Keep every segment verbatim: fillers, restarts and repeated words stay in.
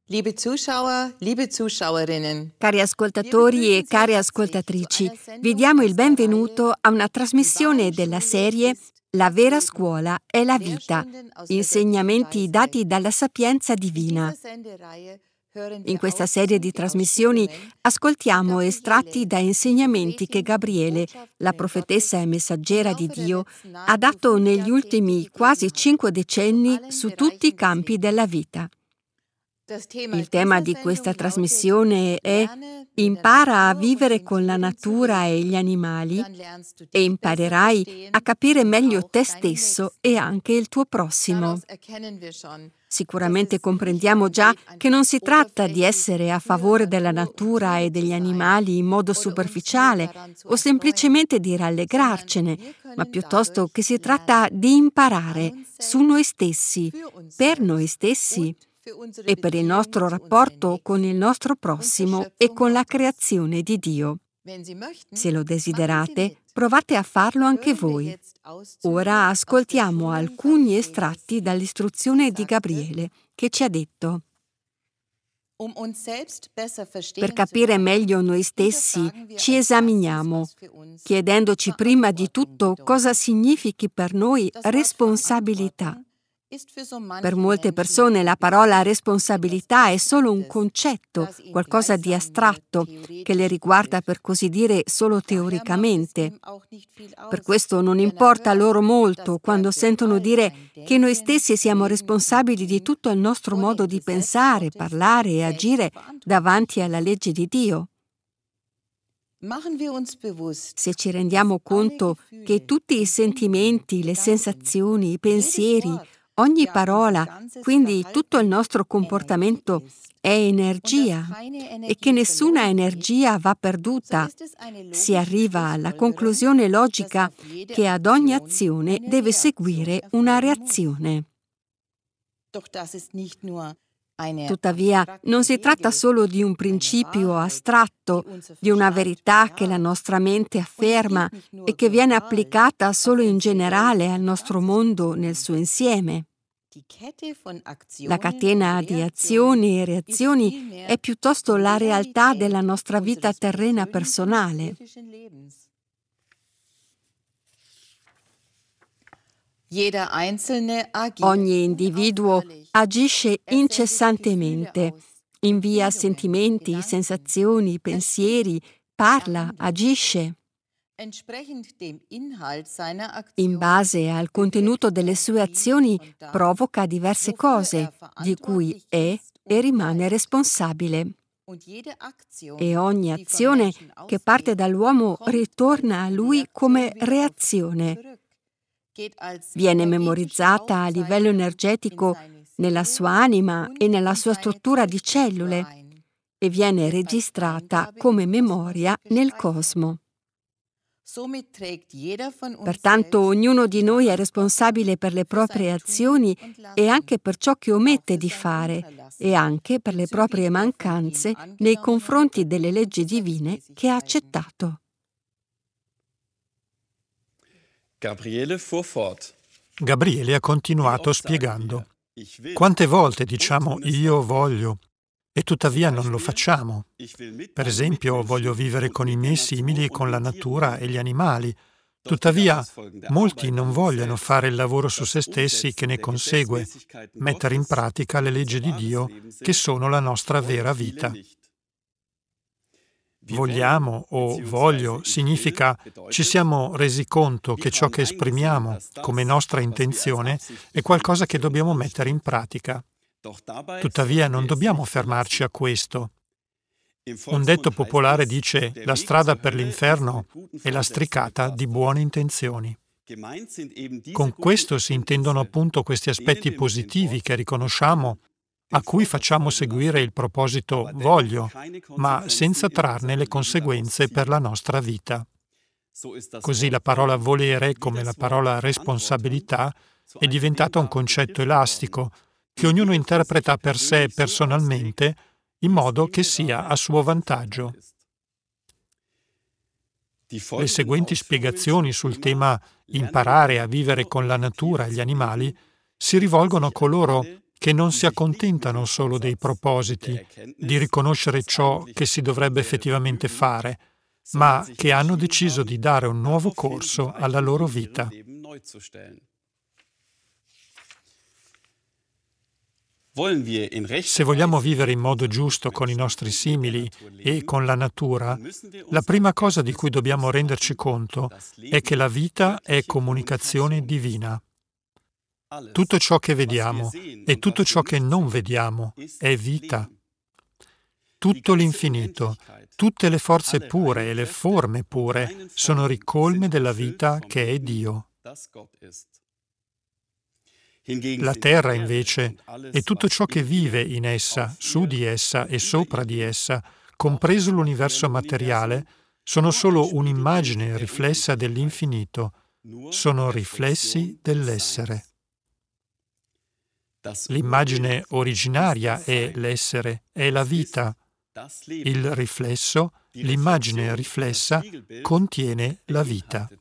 Liebe Zuschauer, liebe Zuschauerinnen. Cari ascoltatori e care ascoltatrici, vi diamo il benvenuto a una trasmissione della serie La vera scuola è la vita, insegnamenti dati dalla sapienza divina. In questa serie di trasmissioni ascoltiamo estratti da insegnamenti che Gabriele, la profetessa e messaggera di Dio, ha dato negli ultimi quasi cinque decenni su tutti i campi della vita. Il tema di questa trasmissione è Impara a vivere con la natura e gli animali e imparerai a capire meglio te stesso e anche il tuo prossimo. Sicuramente comprendiamo già che non si tratta di essere a favore della natura e degli animali in modo superficiale o semplicemente di rallegrarcene, ma piuttosto che si tratta di imparare su noi stessi, per noi stessi, e per il nostro rapporto con il nostro prossimo e con la creazione di Dio. Se lo desiderate, provate a farlo anche voi. Ora ascoltiamo alcuni estratti dall'istruzione di Gabriele, che ci ha detto: per capire meglio noi stessi, ci esaminiamo, chiedendoci prima di tutto cosa significhi per noi responsabilità. Per molte persone la parola responsabilità è solo un concetto, qualcosa di astratto, che le riguarda per così dire solo teoricamente. Per questo non importa loro molto quando sentono dire che noi stessi siamo responsabili di tutto il nostro modo di pensare, parlare e agire davanti alla legge di Dio. Se ci rendiamo conto che tutti i sentimenti, le sensazioni, i pensieri, ogni parola, quindi tutto il nostro comportamento è energia e che nessuna energia va perduta, si arriva alla conclusione logica che ad ogni azione deve seguire una reazione. Tuttavia, non si tratta solo di un principio astratto, di una verità che la nostra mente afferma e che viene applicata solo in generale al nostro mondo nel suo insieme. La catena di azioni e reazioni è piuttosto la realtà della nostra vita terrena personale. Ogni individuo agisce incessantemente, invia sentimenti, sensazioni, pensieri, parla, agisce. In base al contenuto delle sue azioni provoca diverse cose, di cui è e rimane responsabile. E ogni azione che parte dall'uomo ritorna a lui come reazione. Viene memorizzata a livello energetico nella sua anima e nella sua struttura di cellule e viene registrata come memoria nel cosmo. Pertanto ognuno di noi è responsabile per le proprie azioni e anche per ciò che omette di fare e anche per le proprie mancanze nei confronti delle leggi divine che ha accettato. Gabriele fuhr fort. Gabriele ha continuato spiegando: quante volte diciamo io voglio e tuttavia non lo facciamo. Per esempio, voglio vivere con i miei simili e con la natura e gli animali. Tuttavia, molti non vogliono fare il lavoro su se stessi che ne consegue, mettere in pratica le leggi di Dio che sono la nostra vera vita. Vogliamo o voglio significa ci siamo resi conto che ciò che esprimiamo come nostra intenzione è qualcosa che dobbiamo mettere in pratica. Tuttavia non dobbiamo fermarci a questo. Un detto popolare dice: la strada per l'inferno è lastricata di buone intenzioni. Con questo si intendono appunto questi aspetti positivi che riconosciamo, a cui facciamo seguire il proposito voglio, ma senza trarne le conseguenze per la nostra vita. Così la parola volere, come la parola responsabilità, è diventata un concetto elastico, che ognuno interpreta per sé personalmente in modo che sia a suo vantaggio. Le seguenti spiegazioni sul tema imparare a vivere con la natura e gli animali si rivolgono a coloro che non si accontentano solo dei propositi, di riconoscere ciò che si dovrebbe effettivamente fare, ma che hanno deciso di dare un nuovo corso alla loro vita. Se vogliamo vivere in modo giusto con i nostri simili e con la natura, la prima cosa di cui dobbiamo renderci conto è che la vita è comunicazione divina. Tutto ciò che vediamo e tutto ciò che non vediamo è vita. Tutto l'infinito, tutte le forze pure e le forme pure sono ricolme della vita che è Dio. La terra, invece, e tutto ciò che vive in essa, su di essa e sopra di essa, compreso l'universo materiale, sono solo un'immagine riflessa dell'infinito, sono riflessi dell'essere. L'immagine originaria è l'essere, è la vita. Il riflesso, l'immagine riflessa, contiene la vita.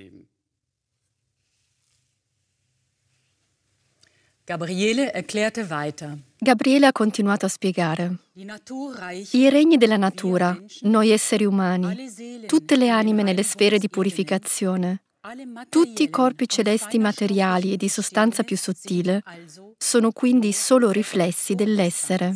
Gabriele erklärte weiter. Gabriele ha continuato a spiegare. I regni della natura, noi esseri umani, tutte le anime nelle sfere di purificazione, tutti i corpi celesti materiali e di sostanza più sottile, sono quindi solo riflessi dell'essere.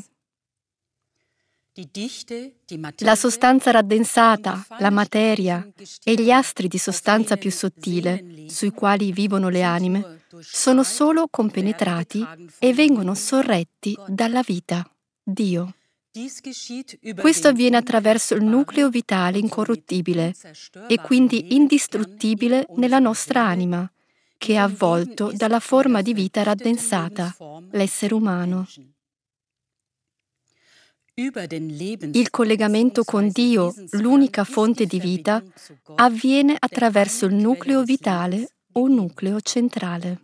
La sostanza raddensata, la materia e gli astri di sostanza più sottile, sui quali vivono le anime, sono solo compenetrati e vengono sorretti dalla vita, Dio. Questo avviene attraverso il nucleo vitale incorruttibile e quindi indistruttibile nella nostra anima, che è avvolto dalla forma di vita raddensata, l'essere umano. Il collegamento con Dio, l'unica fonte di vita, avviene attraverso il nucleo vitale o nucleo centrale.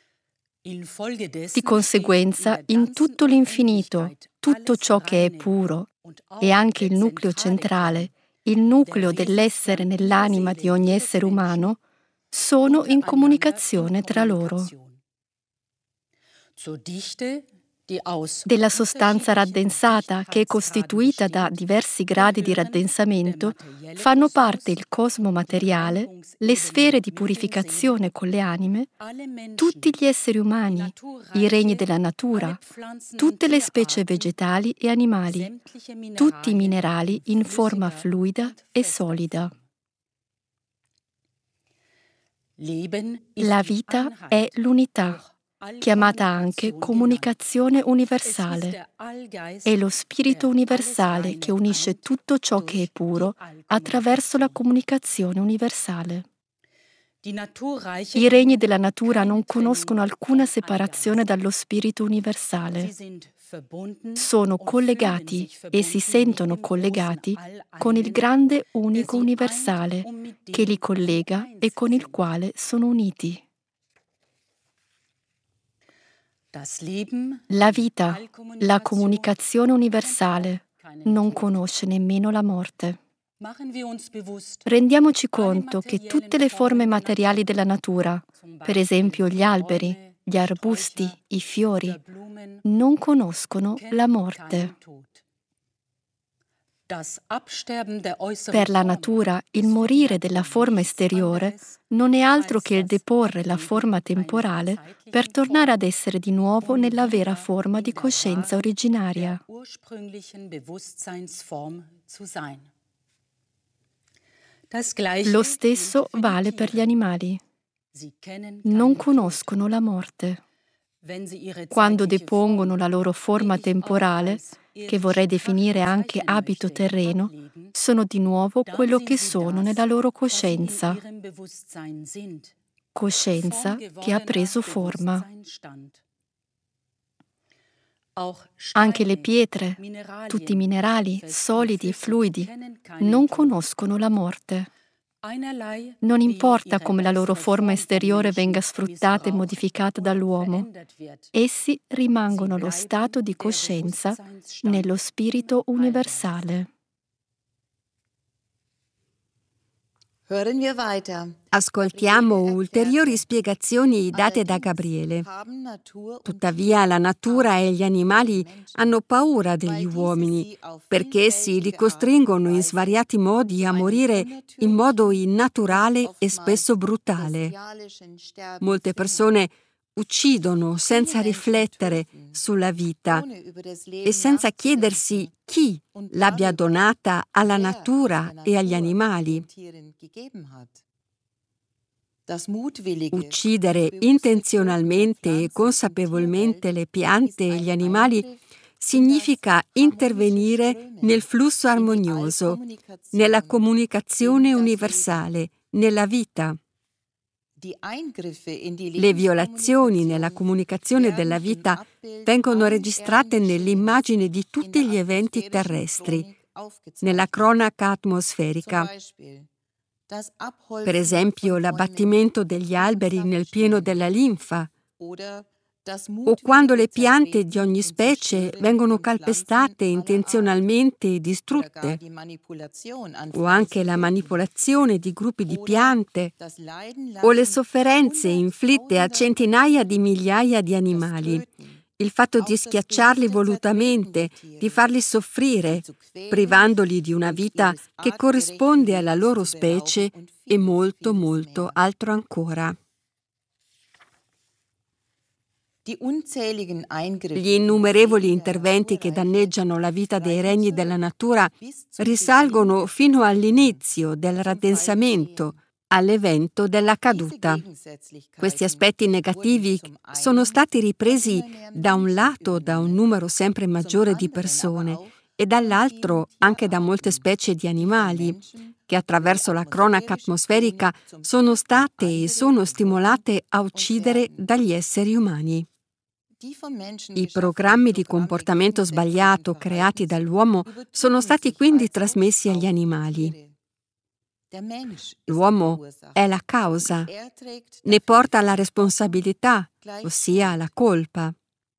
Di conseguenza, in tutto l'infinito, tutto ciò che è puro, e anche il nucleo centrale, il nucleo dell'essere nell'anima di ogni essere umano, sono in comunicazione tra loro. Della sostanza raddensata, che è costituita da diversi gradi di raddensamento, fanno parte il cosmo materiale, le sfere di purificazione con le anime, tutti gli esseri umani, i regni della natura, tutte le specie vegetali e animali, tutti i minerali in forma fluida e solida. La vita è l'unità, chiamata anche comunicazione universale. È lo spirito universale che unisce tutto ciò che è puro attraverso la comunicazione universale. I regni della natura non conoscono alcuna separazione dallo spirito universale. Sono collegati e si sentono collegati con il grande unico universale che li collega e con il quale sono uniti. La vita, la comunicazione universale, non conosce nemmeno la morte. Rendiamoci conto che tutte le forme materiali della natura, per esempio gli alberi, gli arbusti, i fiori, non conoscono la morte. Per la natura, il morire della forma esteriore non è altro che il deporre la forma temporale per tornare ad essere di nuovo nella vera forma di coscienza originaria. Lo stesso vale per gli animali. Non conoscono la morte. Quando depongono la loro forma temporale, che vorrei definire anche abito terreno, sono di nuovo quello che sono nella loro coscienza. Coscienza che ha preso forma. Anche le pietre, tutti i minerali, solidi e fluidi, non conoscono la morte. Non importa come la loro forma esteriore venga sfruttata e modificata dall'uomo, essi rimangono lo stato di coscienza nello spirito universale. Hören wir weiter. Ascoltiamo ulteriori spiegazioni date da Gabriele. Tuttavia la natura e gli animali hanno paura degli uomini perché essi li costringono in svariati modi a morire in modo innaturale e spesso brutale. Molte persone uccidono senza riflettere sulla vita e senza chiedersi chi l'abbia donata alla natura e agli animali. Uccidere intenzionalmente e consapevolmente le piante e gli animali significa intervenire nel flusso armonioso, nella comunicazione universale, nella vita. Le violazioni nella comunicazione della vita vengono registrate nell'immagine di tutti gli eventi terrestri, nella cronaca atmosferica. Per esempio, l'abbattimento degli alberi nel pieno della linfa, o quando le piante di ogni specie vengono calpestate intenzionalmente e distrutte, o anche la manipolazione di gruppi di piante, o le sofferenze inflitte a centinaia di migliaia di animali, il fatto di schiacciarli volutamente, di farli soffrire, privandoli di una vita che corrisponde alla loro specie e molto, molto altro ancora. Gli innumerevoli interventi che danneggiano la vita dei regni della natura risalgono fino all'inizio del raddensamento, all'evento della caduta. Questi aspetti negativi sono stati ripresi da un lato da un numero sempre maggiore di persone e dall'altro anche da molte specie di animali, che attraverso la cronaca atmosferica sono state e sono stimolate a uccidere dagli esseri umani. I programmi di comportamento sbagliato creati dall'uomo sono stati quindi trasmessi agli animali. L'uomo è la causa, ne porta la responsabilità, ossia la colpa.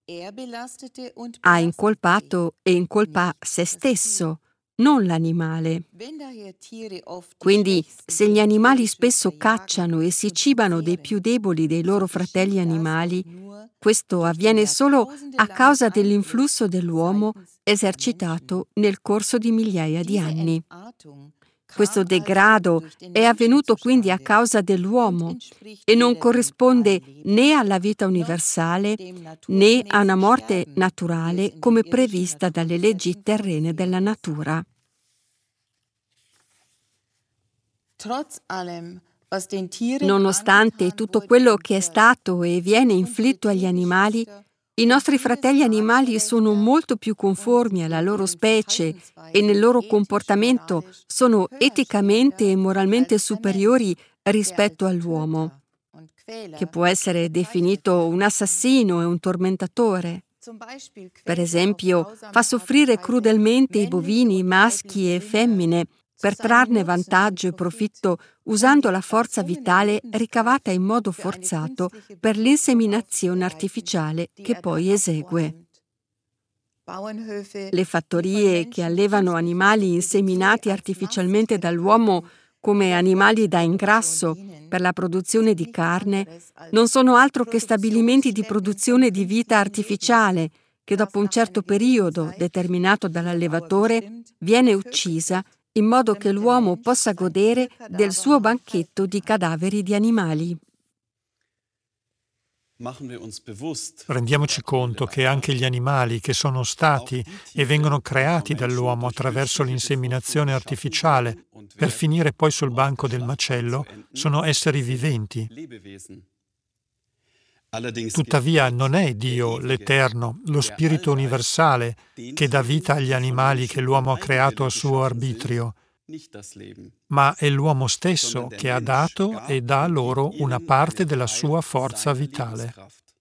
Ha incolpato e incolpa se stesso, non l'animale. Quindi, se gli animali spesso cacciano e si cibano dei più deboli dei loro fratelli animali, questo avviene solo a causa dell'influsso dell'uomo esercitato nel corso di migliaia di anni. Questo degrado è avvenuto quindi a causa dell'uomo e non corrisponde né alla vita universale né a una morte naturale come prevista dalle leggi terrene della natura. Nonostante tutto quello che è stato e viene inflitto agli animali, i nostri fratelli animali sono molto più conformi alla loro specie e nel loro comportamento sono eticamente e moralmente superiori rispetto all'uomo, che può essere definito un assassino e un tormentatore. Per esempio, fa soffrire crudelmente i bovini, maschi e femmine, per trarne vantaggio e profitto usando la forza vitale ricavata in modo forzato per l'inseminazione artificiale che poi esegue. Le fattorie che allevano animali inseminati artificialmente dall'uomo come animali da ingrasso per la produzione di carne non sono altro che stabilimenti di produzione di vita artificiale che dopo un certo periodo determinato dall'allevatore viene uccisa in modo che l'uomo possa godere del suo banchetto di cadaveri di animali. Rendiamoci conto che anche gli animali che sono stati e vengono creati dall'uomo attraverso l'inseminazione artificiale per finire poi sul banco del macello sono esseri viventi. Tuttavia non è Dio l'Eterno, lo Spirito universale, che dà vita agli animali che l'uomo ha creato a suo arbitrio, ma è l'uomo stesso che ha dato e dà loro una parte della sua forza vitale.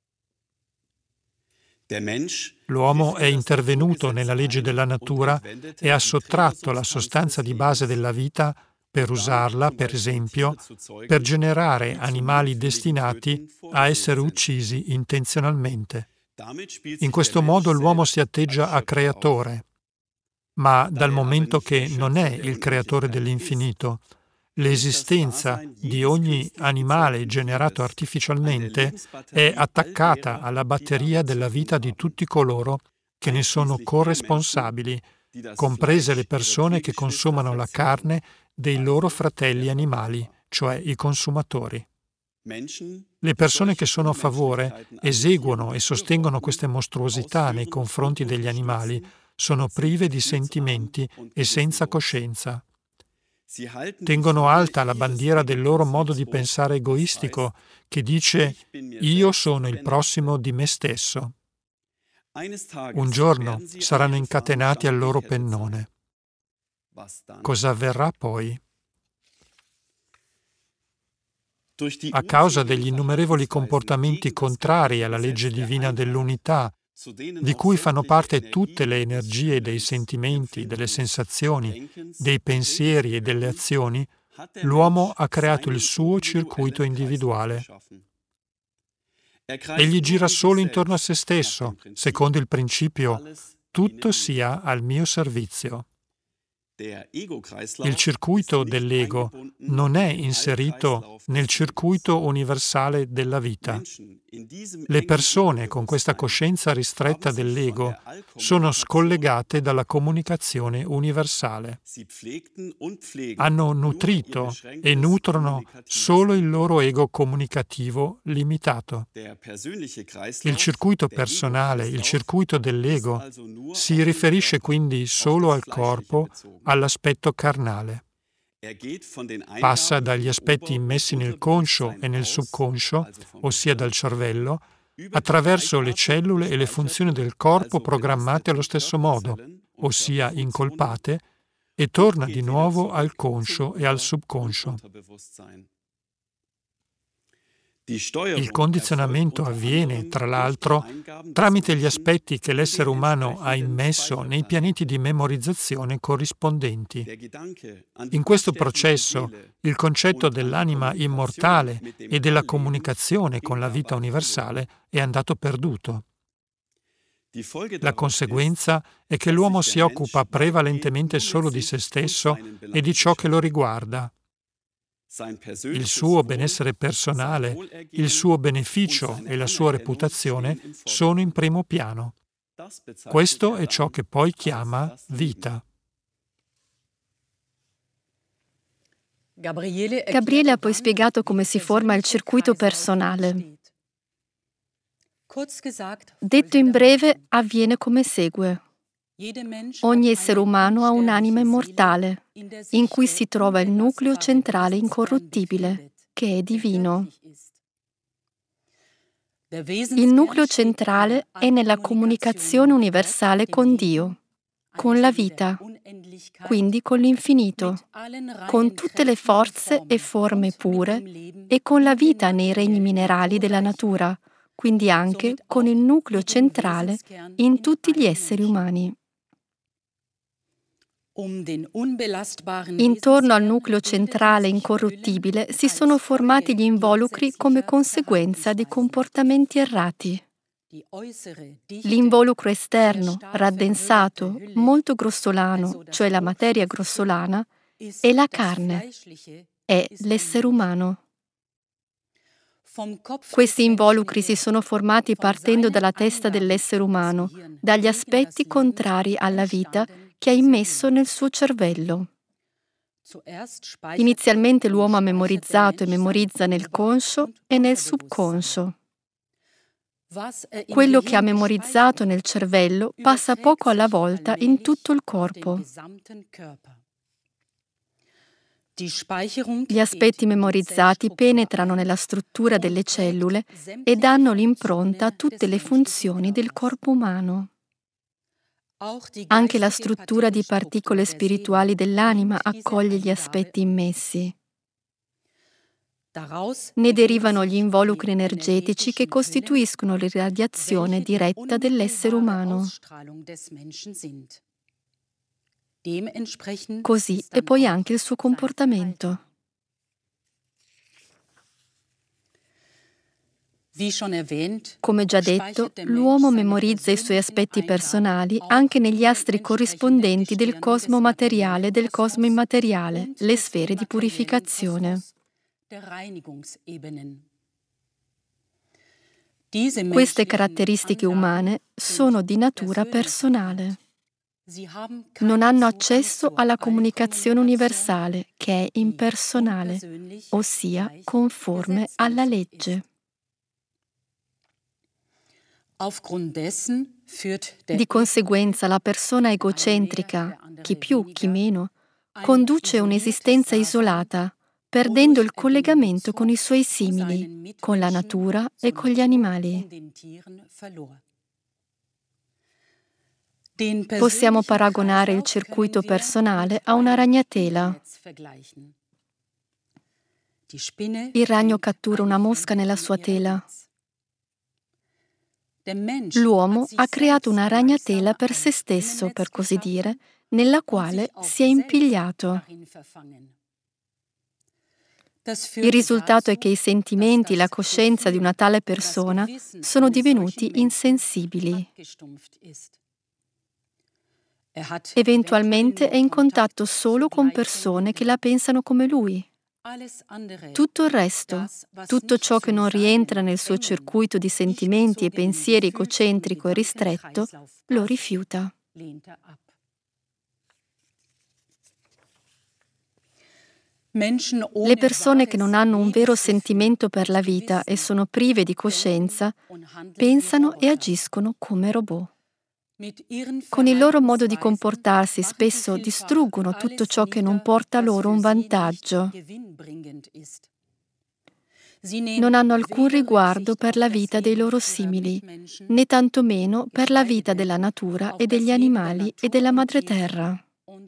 L'uomo è intervenuto nella legge della natura e ha sottratto la sostanza di base della vita per usarla, per esempio, per generare animali destinati a essere uccisi intenzionalmente. In questo modo l'uomo si atteggia a creatore, ma dal momento che non è il creatore dell'infinito, L'esistenza di ogni animale generato artificialmente è attaccata alla batteria della vita di tutti coloro che ne sono corresponsabili, comprese le persone che consumano la carne dei loro fratelli animali, cioè i consumatori. Le persone che sono a favore eseguono e sostengono queste mostruosità nei confronti degli animali, sono prive di sentimenti e senza coscienza. Tengono alta la bandiera del loro modo di pensare egoistico che dice «io sono il prossimo di me stesso». Un giorno saranno incatenati al loro pennone. Cosa avverrà poi? A causa degli innumerevoli comportamenti contrari alla legge divina dell'unità, di cui fanno parte tutte le energie dei sentimenti, delle sensazioni, dei pensieri e delle azioni, l'uomo ha creato il suo circuito individuale. Egli gira solo intorno a se stesso, secondo il principio «tutto sia al mio servizio». Il circuito dell'ego non è inserito nel circuito universale della vita. Le persone con questa coscienza ristretta dell'ego sono scollegate dalla comunicazione universale. Hanno nutrito e nutrono solo il loro ego comunicativo limitato. Il circuito personale, il circuito dell'ego, si riferisce quindi solo al corpo, all'aspetto carnale. Passa dagli aspetti immessi nel conscio e nel subconscio, ossia dal cervello, attraverso le cellule e le funzioni del corpo programmate allo stesso modo, ossia incolpate, e torna di nuovo al conscio e al subconscio. Il condizionamento avviene, tra l'altro, tramite gli aspetti che l'essere umano ha immesso nei pianeti di memorizzazione corrispondenti. In questo processo, il concetto dell'anima immortale e della comunicazione con la vita universale è andato perduto. La conseguenza è che l'uomo si occupa prevalentemente solo di se stesso e di ciò che lo riguarda. Il suo benessere personale, il suo beneficio e la sua reputazione sono in primo piano. Questo è ciò che poi chiama vita. Gabriele ha poi spiegato come si forma il circuito personale. Detto in breve, avviene come segue. Ogni essere umano ha un'anima immortale, in cui si trova il nucleo centrale incorruttibile, che è divino. Il nucleo centrale è nella comunicazione universale con Dio, con la vita, quindi con l'infinito, con tutte le forze e forme pure e con la vita nei regni minerali della natura, quindi anche con il nucleo centrale in tutti gli esseri umani. Intorno al nucleo centrale incorruttibile si sono formati gli involucri come conseguenza di comportamenti errati. L'involucro esterno, raddensato, molto grossolano, cioè la materia grossolana, è la carne, è l'essere umano. Questi involucri si sono formati partendo dalla testa dell'essere umano, dagli aspetti contrari alla vita che ha immesso nel suo cervello. Inizialmente l'uomo ha memorizzato e memorizza nel conscio e nel subconscio. Quello che ha memorizzato nel cervello passa poco alla volta in tutto il corpo. Gli aspetti memorizzati penetrano nella struttura delle cellule e danno l'impronta a tutte le funzioni del corpo umano. Anche la struttura di particole spirituali dell'anima accoglie gli aspetti immessi. Ne derivano gli involucri energetici che costituiscono l'irradiazione diretta dell'essere umano. Così è poi anche il suo comportamento. Come già detto, l'uomo memorizza i suoi aspetti personali anche negli astri corrispondenti del cosmo materiale e del cosmo immateriale, le sfere di purificazione. Queste caratteristiche umane sono di natura personale. Non hanno accesso alla comunicazione universale, che è impersonale, ossia conforme alla legge. Di conseguenza, la persona egocentrica, chi più, chi meno, conduce un'esistenza isolata, perdendo il collegamento con i suoi simili, con la natura e con gli animali. Possiamo paragonare il circuito personale a una ragnatela. Il ragno cattura una mosca nella sua tela. L'uomo ha creato una ragnatela per se stesso, per così dire, nella quale si è impigliato. Il risultato è che i sentimenti, la coscienza di una tale persona sono divenuti insensibili. Eventualmente è in contatto solo con persone che la pensano come lui. Tutto il resto, tutto ciò che non rientra nel suo circuito di sentimenti e pensieri egocentrico e ristretto, lo rifiuta. Le persone che non hanno un vero sentimento per la vita e sono prive di coscienza, pensano e agiscono come robot. Con il loro modo di comportarsi spesso distruggono tutto ciò che non porta loro un vantaggio. Non hanno alcun riguardo per la vita dei loro simili, né tantomeno per la vita della natura e degli animali e della madreterra.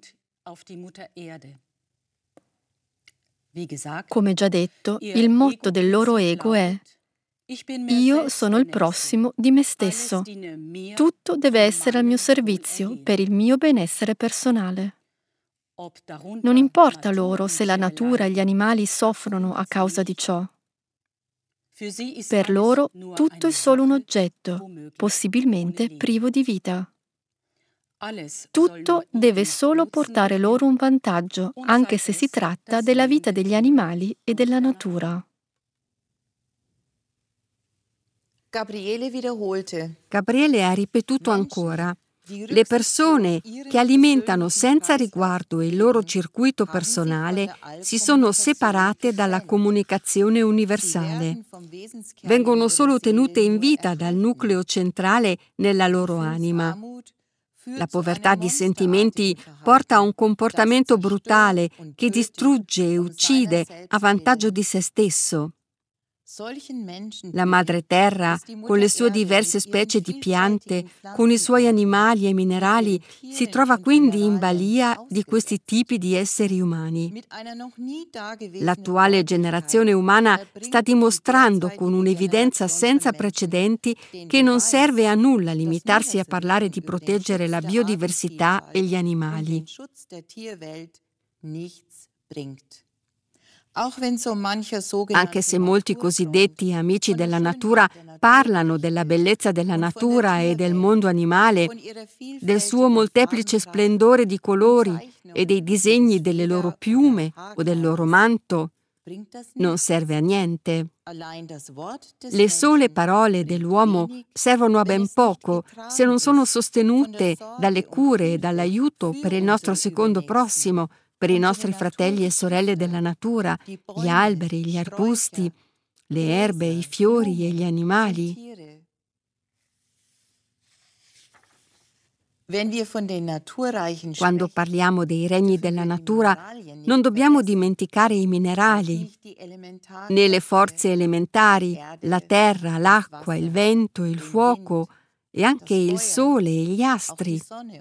Come già detto, il motto del loro ego è: io sono il prossimo di me stesso. Tutto deve essere al mio servizio per il mio benessere personale. Non importa loro se la natura e gli animali soffrono a causa di ciò. Per loro tutto è solo un oggetto, possibilmente privo di vita. Tutto deve solo portare loro un vantaggio, anche se si tratta della vita degli animali e della natura. Gabriele ha ripetuto ancora: le persone che alimentano senza riguardo il loro circuito personale si sono separate dalla comunicazione universale. Vengono solo tenute in vita dal nucleo centrale nella loro anima. La povertà di sentimenti porta a un comportamento brutale che distrugge e uccide a vantaggio di se stesso. La madre terra, con le sue diverse specie di piante, con i suoi animali e minerali, si trova quindi in balia di questi tipi di esseri umani. L'attuale generazione umana sta dimostrando con un'evidenza senza precedenti che non serve a nulla limitarsi a parlare di proteggere la biodiversità e gli animali. Anche se molti cosiddetti amici della natura parlano della bellezza della natura e del mondo animale, del suo molteplice splendore di colori e dei disegni delle loro piume o del loro manto, non serve a niente. Le sole parole dell'uomo servono a ben poco se non sono sostenute dalle cure e dall'aiuto per il nostro secondo prossimo, per i nostri fratelli e sorelle della natura, gli alberi, gli arbusti, le erbe, i fiori e gli animali. Quando parliamo dei regni della natura, non dobbiamo dimenticare i minerali, né le forze elementari, la terra, l'acqua, il vento, il fuoco e anche il sole e gli astri.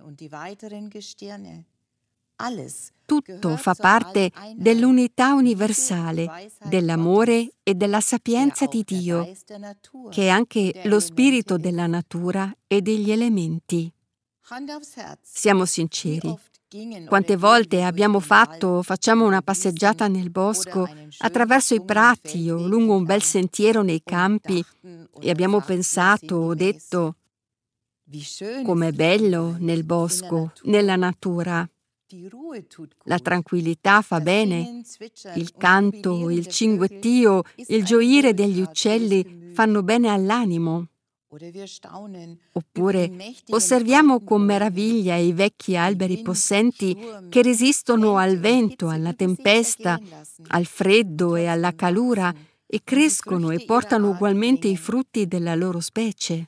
Tutto fa parte dell'unità universale, dell'amore e della sapienza di Dio, che è anche lo spirito della natura e degli elementi. Siamo sinceri, Quante volte abbiamo fatto o facciamo una passeggiata nel bosco, attraverso i prati o lungo un bel sentiero nei campi e abbiamo pensato o detto: com'è bello nel bosco, nella natura. La tranquillità fa bene, il canto, il cinguettio, il gioire degli uccelli fanno bene all'animo. Oppure osserviamo con meraviglia i vecchi alberi possenti che resistono al vento, alla tempesta, al freddo e alla calura e crescono e portano ugualmente i frutti della loro specie.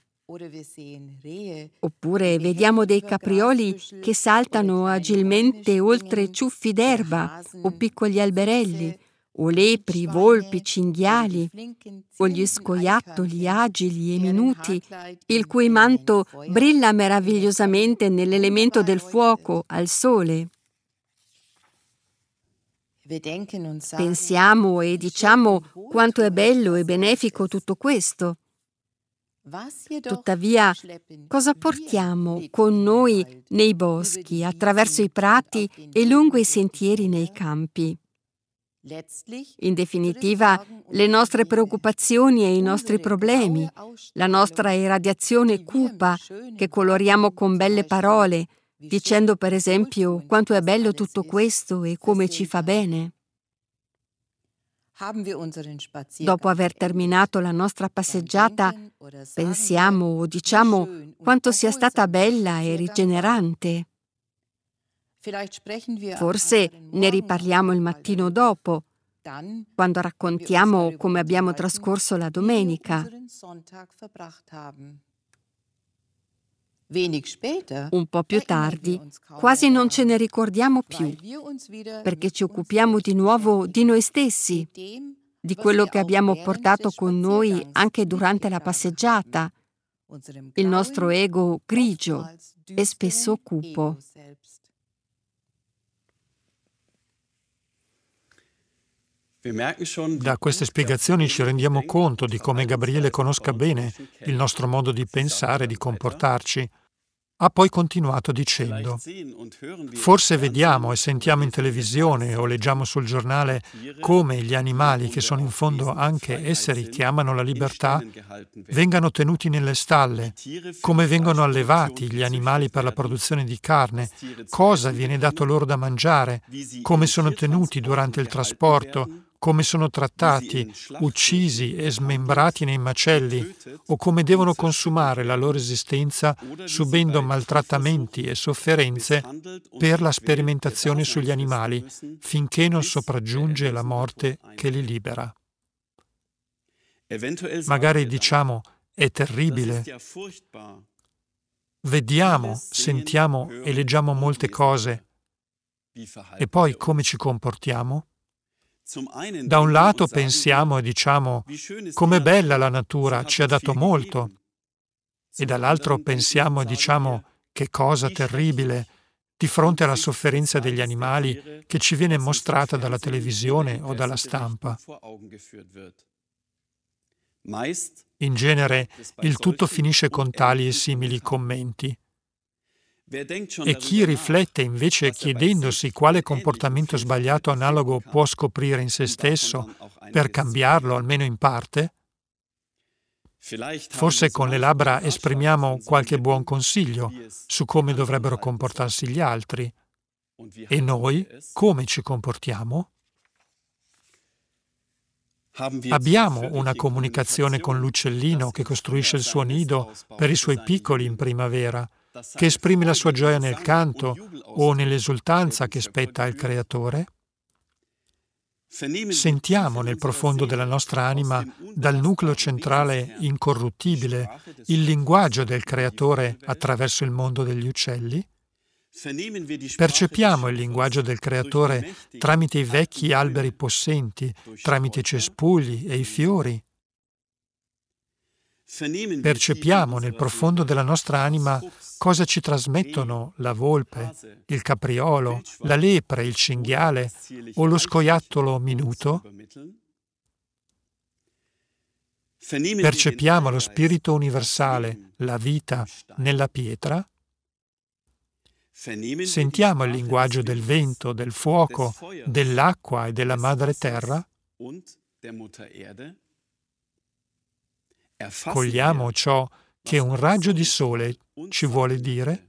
Oppure vediamo dei caprioli che saltano agilmente oltre ciuffi d'erba o piccoli alberelli, o lepri, volpi, cinghiali, o gli scoiattoli agili e minuti, il cui manto brilla meravigliosamente nell'elemento del fuoco, al sole. Pensiamo e diciamo quanto è bello e benefico tutto questo. Tuttavia, cosa portiamo con noi nei boschi, attraverso i prati e lungo i sentieri nei campi? In definitiva, le nostre preoccupazioni e i nostri problemi, la nostra irradiazione cupa che coloriamo con belle parole, dicendo per esempio quanto è bello tutto questo e come ci fa bene. Dopo aver terminato la nostra passeggiata, pensiamo o diciamo quanto sia stata bella e rigenerante. Forse ne riparliamo il mattino dopo, quando raccontiamo come abbiamo trascorso la domenica. Un po' più tardi, quasi non ce ne ricordiamo più, perché ci occupiamo di nuovo di noi stessi, di quello che abbiamo portato con noi anche durante la passeggiata, il nostro ego grigio e spesso cupo. Da queste spiegazioni ci rendiamo conto di come Gabriele conosca bene il nostro modo di pensare e di comportarci. Ha poi continuato dicendo: forse vediamo e sentiamo in televisione o leggiamo sul giornale come gli animali, che sono in fondo anche esseri che amano la libertà, vengano tenuti nelle stalle, come vengono allevati gli animali per la produzione di carne, cosa viene dato loro da mangiare, come sono tenuti durante il trasporto, come sono trattati, uccisi e smembrati nei macelli, o come devono consumare la loro esistenza subendo maltrattamenti e sofferenze per la sperimentazione sugli animali, finché non sopraggiunge la morte che li libera. Magari diciamo: è terribile. Vediamo, sentiamo e leggiamo molte cose. E poi come ci comportiamo? Da un lato pensiamo e diciamo: com'è bella la natura, ci ha dato molto. E dall'altro pensiamo e diciamo: che cosa terribile, di fronte alla sofferenza degli animali che ci viene mostrata dalla televisione o dalla stampa. In genere il tutto finisce con tali e simili commenti. E chi riflette invece chiedendosi quale comportamento sbagliato analogo può scoprire in se stesso per cambiarlo almeno in parte, forse con le labbra esprimiamo qualche buon consiglio su come dovrebbero comportarsi gli altri. E noi come ci comportiamo? Abbiamo una comunicazione con l'uccellino che costruisce il suo nido per i suoi piccoli in primavera, che esprime la sua gioia nel canto o nell'esultanza che spetta al Creatore? Sentiamo nel profondo della nostra anima, dal nucleo centrale incorruttibile, il linguaggio del Creatore attraverso il mondo degli uccelli? Percepiamo il linguaggio del Creatore tramite i vecchi alberi possenti, tramite i cespugli e i fiori? Percepiamo nel profondo della nostra anima cosa ci trasmettono la volpe, il capriolo, la lepre, il cinghiale o lo scoiattolo minuto? Percepiamo lo spirito universale, la vita, nella pietra? Sentiamo il linguaggio del vento, del fuoco, dell'acqua e della madre terra? Cogliamo ciò che un raggio di sole ci vuole dire?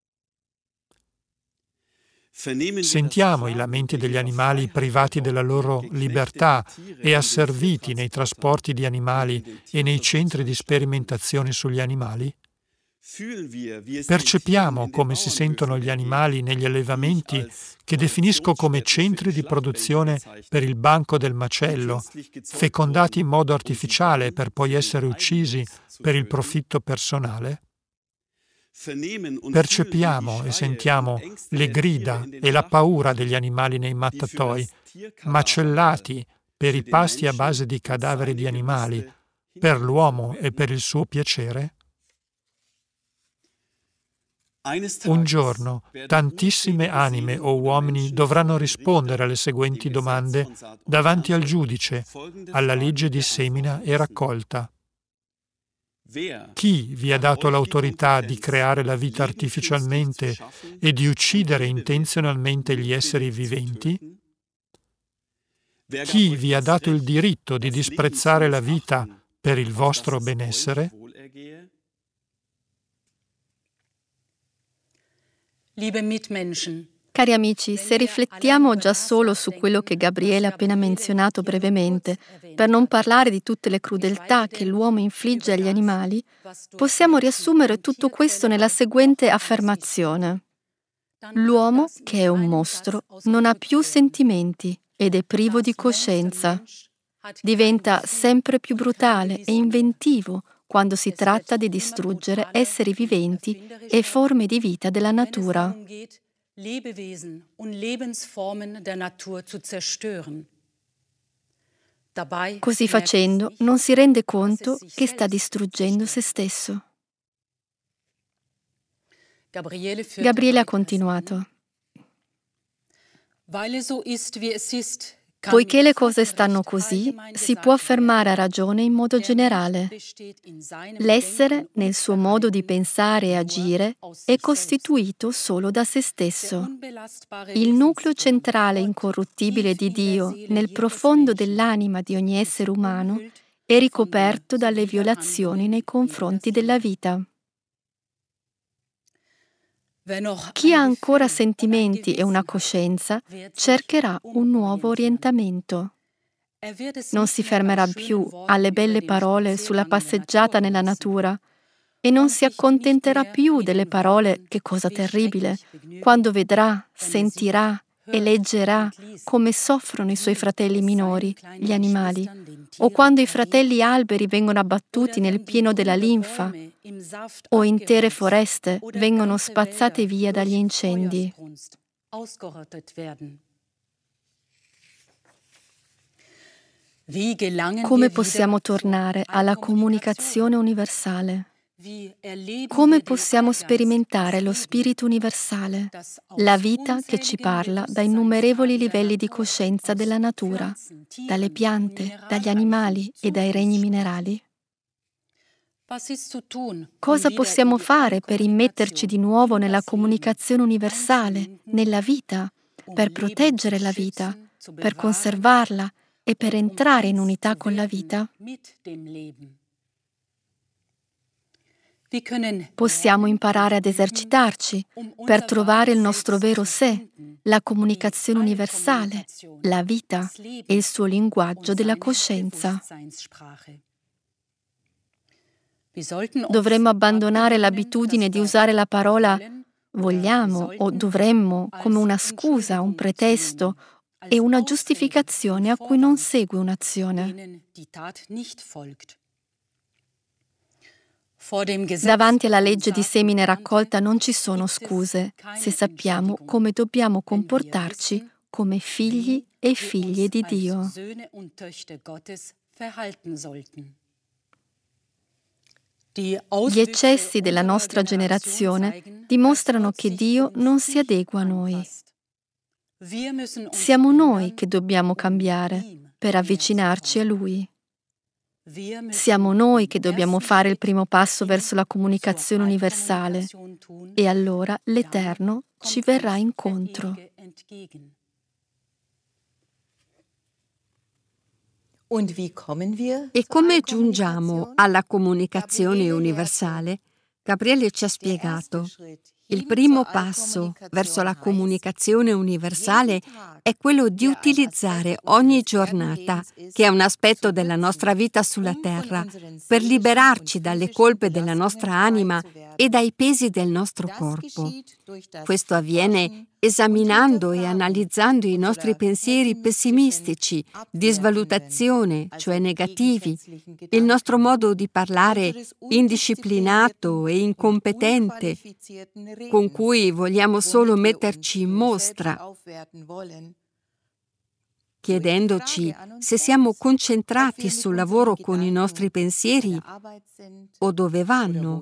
Sentiamo i lamenti degli animali privati della loro libertà e asserviti nei trasporti di animali e nei centri di sperimentazione sugli animali? Percepiamo come si sentono gli animali negli allevamenti che definisco come centri di produzione per il banco del macello, fecondati in modo artificiale per poi essere uccisi per il profitto personale? Percepiamo e sentiamo le grida e la paura degli animali nei mattatoi, macellati per i pasti a base di cadaveri di animali, per l'uomo e per il suo piacere? Un giorno, tantissime anime o uomini dovranno rispondere alle seguenti domande davanti al giudice, alla legge di semina e raccolta. Chi vi ha dato l'autorità di creare la vita artificialmente e di uccidere intenzionalmente gli esseri viventi? Chi vi ha dato il diritto di disprezzare la vita per il vostro benessere? Liebe Mitmenschen, Cari amici, se riflettiamo già solo su quello che Gabriele ha appena menzionato brevemente, per non parlare di tutte le crudeltà che l'uomo infligge agli animali, possiamo riassumere tutto questo nella seguente affermazione. L'uomo, che è un mostro, non ha più sentimenti ed è privo di coscienza. Diventa sempre più brutale e inventivo quando si tratta di distruggere esseri viventi e forme di vita della natura. Lebewesen und Lebensformen der Natur zu zerstören. Dabei Così facendo non si rende conto che sta distruggendo se stesso. Gabriele ha continuato. Weil es so ist, wie es ist, Poiché le cose stanno così, si può affermare a ragione in modo generale. L'essere, nel suo modo di pensare e agire, è costituito solo da se stesso. Il nucleo centrale incorruttibile di Dio, nel profondo dell'anima di ogni essere umano, è ricoperto dalle violazioni nei confronti della vita. Chi ha ancora sentimenti e una coscienza cercherà un nuovo orientamento. Non si fermerà più alle belle parole sulla passeggiata nella natura e non si accontenterà più delle parole «che cosa terribile» quando vedrà, sentirà e leggerà come soffrono i suoi fratelli minori, gli animali, o quando i fratelli alberi vengono abbattuti nel pieno della linfa, o intere foreste vengono spazzate via dagli incendi. Come possiamo tornare alla comunicazione universale? Come possiamo sperimentare lo spirito universale, la vita che ci parla da innumerevoli livelli di coscienza della natura, dalle piante, dagli animali e dai regni minerali? Cosa possiamo fare per immetterci di nuovo nella comunicazione universale, nella vita, per proteggere la vita, per conservarla e per entrare in unità con la vita? Possiamo imparare ad esercitarci per trovare il nostro vero sé, la comunicazione universale, la vita e il suo linguaggio della coscienza. Dovremmo abbandonare l'abitudine di usare la parola vogliamo o dovremmo come una scusa, un pretesto e una giustificazione a cui non segue un'azione. Davanti alla legge di semina e raccolta non ci sono scuse, se sappiamo come dobbiamo comportarci come figli e figlie di Dio. Gli eccessi della nostra generazione dimostrano che Dio non si adegua a noi. Siamo noi che dobbiamo cambiare per avvicinarci a Lui. Siamo noi che dobbiamo fare il primo passo verso la comunicazione universale e allora l'Eterno ci verrà incontro. E come giungiamo alla comunicazione universale? Gabriele ci ha spiegato. Il primo passo verso la comunicazione universale è quello di utilizzare ogni giornata, che è un aspetto della nostra vita sulla terra, per liberarci dalle colpe della nostra anima e dai pesi del nostro corpo. Questo avviene esaminando e analizzando i nostri pensieri pessimistici, di svalutazione, cioè negativi, il nostro modo di parlare indisciplinato e incompetente, con cui vogliamo solo metterci in mostra, chiedendoci se siamo concentrati sul lavoro con i nostri pensieri o dove vanno,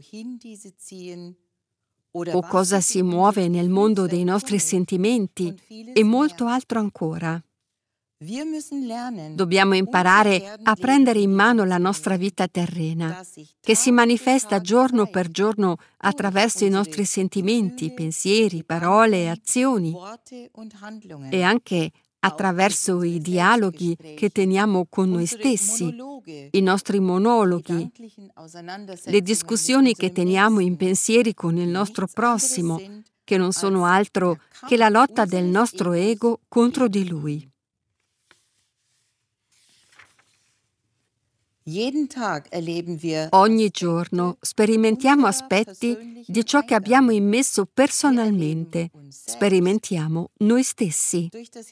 o cosa si muove nel mondo dei nostri sentimenti e molto altro ancora. Dobbiamo imparare a prendere in mano la nostra vita terrena, che si manifesta giorno per giorno attraverso i nostri sentimenti, pensieri, parole e azioni, e anche attraverso i dialoghi che teniamo con noi stessi, i nostri monologhi, le discussioni che teniamo in pensieri con il nostro prossimo, che non sono altro che la lotta del nostro ego contro di lui. Ogni giorno sperimentiamo aspetti di ciò che abbiamo immesso personalmente, sperimentiamo noi stessi.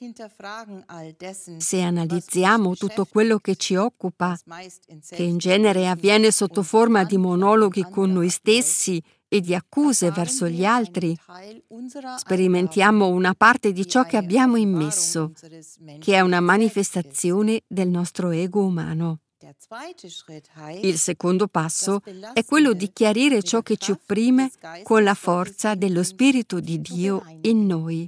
Se analizziamo tutto quello che ci occupa, che in genere avviene sotto forma di monologhi con noi stessi e di accuse verso gli altri, sperimentiamo una parte di ciò che abbiamo immesso, che è una manifestazione del nostro ego umano. Il secondo passo è quello di chiarire ciò che ci opprime con la forza dello Spirito di Dio in noi.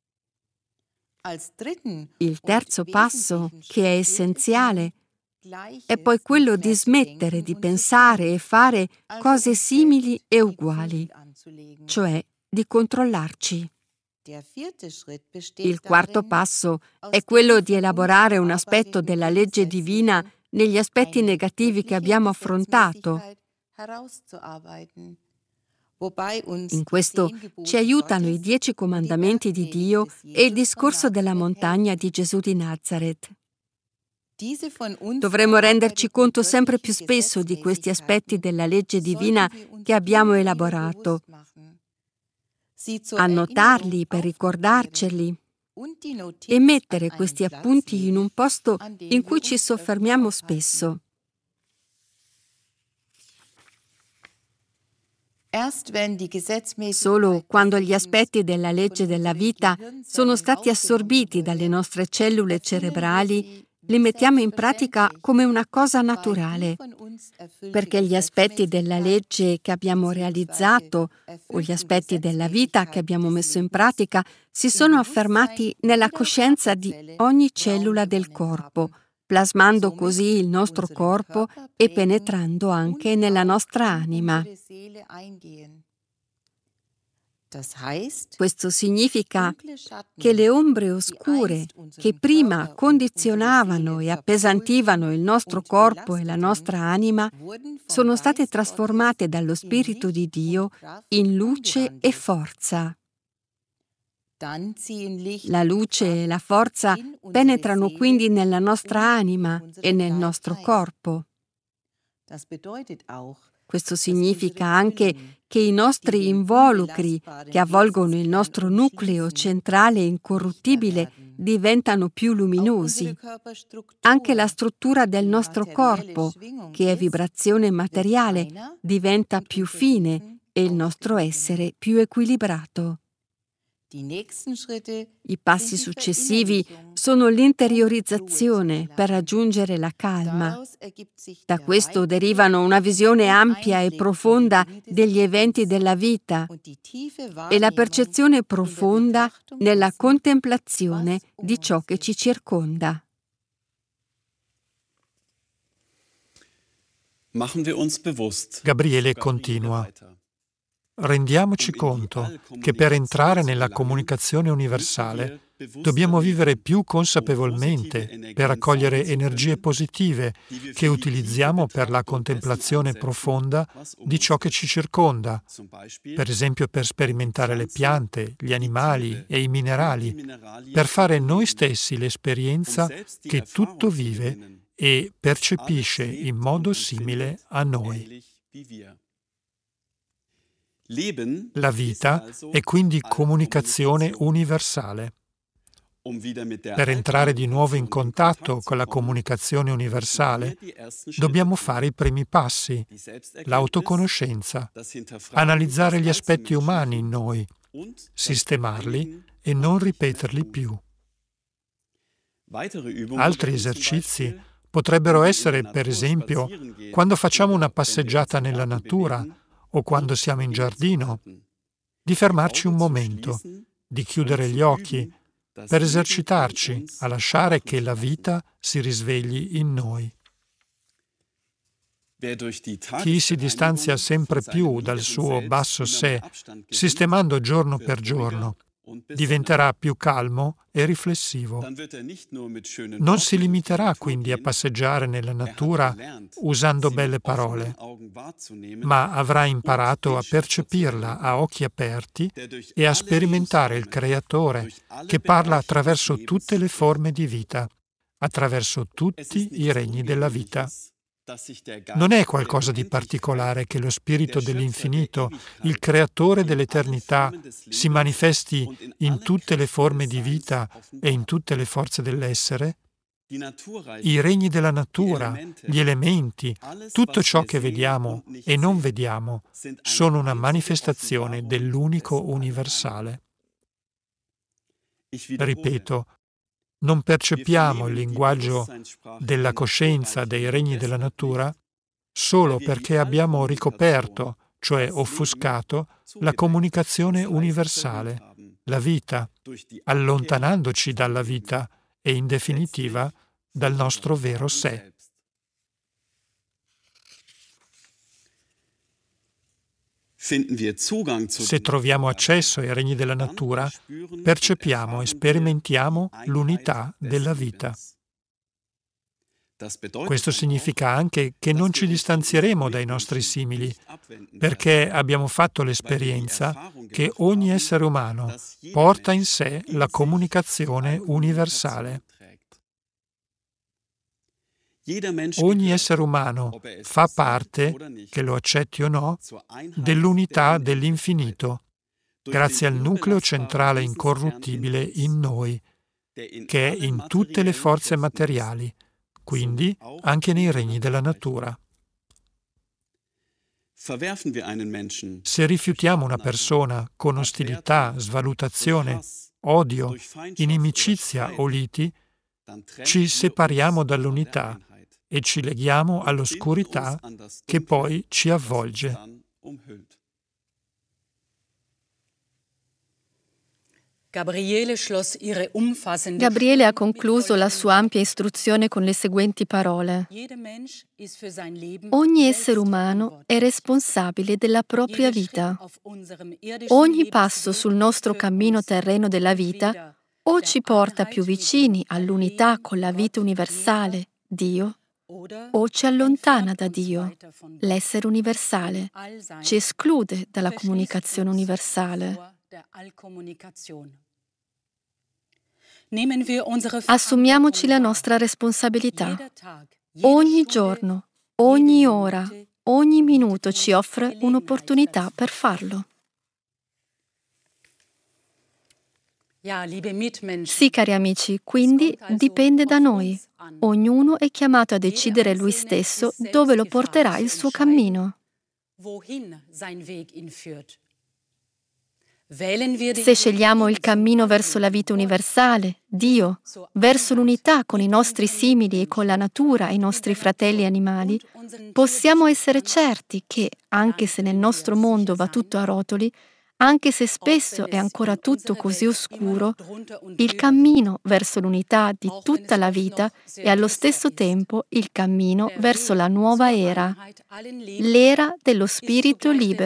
Il terzo passo, che è essenziale, è poi quello di smettere di pensare e fare cose simili e uguali, cioè di controllarci. Il quarto passo è quello di elaborare un aspetto della legge divina negli aspetti negativi che abbiamo affrontato. In questo ci aiutano i dieci comandamenti di Dio e il discorso della montagna di Gesù di Nazaret. Dovremo renderci conto sempre più spesso di questi aspetti della legge divina che abbiamo elaborato, annotarli per ricordarceli e mettere questi appunti in un posto in cui ci soffermiamo spesso. Solo quando gli aspetti della legge della vita sono stati assorbiti dalle nostre cellule cerebrali, li mettiamo in pratica come una cosa naturale, perché gli aspetti della legge che abbiamo realizzato o gli aspetti della vita che abbiamo messo in pratica si sono affermati nella coscienza di ogni cellula del corpo, plasmando così il nostro corpo e penetrando anche nella nostra anima. Questo significa che le ombre oscure che prima condizionavano e appesantivano il nostro corpo e la nostra anima sono state trasformate dallo Spirito di Dio in luce e forza. La luce e la forza penetrano quindi nella nostra anima e nel nostro corpo. Questo significa anche che i nostri involucri, che avvolgono il nostro nucleo centrale incorruttibile, diventano più luminosi. Anche la struttura del nostro corpo, che è vibrazione materiale, diventa più fine e il nostro essere più equilibrato. I passi successivi sono l'interiorizzazione per raggiungere la calma. Da questo derivano una visione ampia e profonda degli eventi della vita e la percezione profonda nella contemplazione di ciò che ci circonda. Machen wir uns bewusst. Gabriele continua. Rendiamoci conto che per entrare nella comunicazione universale dobbiamo vivere più consapevolmente per raccogliere energie positive che utilizziamo per la contemplazione profonda di ciò che ci circonda, per esempio per sperimentare le piante, gli animali e i minerali, per fare noi stessi l'esperienza che tutto vive e percepisce in modo simile a noi. La vita è quindi comunicazione universale. Per entrare di nuovo in contatto con la comunicazione universale, dobbiamo fare i primi passi, l'autoconoscenza, analizzare gli aspetti umani in noi, sistemarli e non ripeterli più. Altri esercizi potrebbero essere, per esempio, quando facciamo una passeggiata nella natura o quando siamo in giardino, di fermarci un momento, di chiudere gli occhi, per esercitarci a lasciare che la vita si risvegli in noi. Chi si distanzia sempre più dal suo basso sé, sistemando giorno per giorno, diventerà più calmo e riflessivo. Non si limiterà quindi a passeggiare nella natura usando belle parole, ma avrà imparato a percepirla a occhi aperti e a sperimentare il Creatore che parla attraverso tutte le forme di vita, attraverso tutti i regni della vita. Non è qualcosa di particolare che lo Spirito dell'infinito, il Creatore dell'eternità, si manifesti in tutte le forme di vita e in tutte le forze dell'essere? I regni della natura, gli elementi, tutto ciò che vediamo e non vediamo, sono una manifestazione dell'unico universale. Ripeto, non percepiamo il linguaggio della coscienza dei regni della natura solo perché abbiamo ricoperto, cioè offuscato, la comunicazione universale, la vita, allontanandoci dalla vita e, in definitiva, dal nostro vero sé. Se troviamo accesso ai regni della natura, percepiamo e sperimentiamo l'unità della vita. Questo significa anche che non ci distanzieremo dai nostri simili, perché abbiamo fatto l'esperienza che ogni essere umano porta in sé la comunicazione universale. Ogni essere umano fa parte, che lo accetti o no, dell'unità dell'infinito, grazie al nucleo centrale incorruttibile in noi, che è in tutte le forze materiali, quindi anche nei regni della natura. Se rifiutiamo una persona con ostilità, svalutazione, odio, inimicizia o liti, ci separiamo dall'unità e ci leghiamo all'oscurità che poi ci avvolge. Gabriele ha concluso la sua ampia istruzione con le seguenti parole. Ogni essere umano è responsabile della propria vita. Ogni passo sul nostro cammino terreno della vita o ci porta più vicini all'unità con la vita universale, Dio, o ci allontana da Dio, l'essere universale, ci esclude dalla comunicazione universale. Assumiamoci la nostra responsabilità. Ogni giorno, ogni ora, ogni minuto ci offre un'opportunità per farlo. Sì, cari amici, quindi dipende da noi. Ognuno è chiamato a decidere lui stesso dove lo porterà il suo cammino. Se scegliamo il cammino verso la vita universale, Dio, verso l'unità con i nostri simili e con la natura e i nostri fratelli animali, possiamo essere certi che, anche se nel nostro mondo va tutto a rotoli, Anche se spesso è ancora tutto così oscuro, il cammino verso l'unità di tutta la vita è allo stesso tempo il cammino verso la nuova era, l'era dello spirito libero.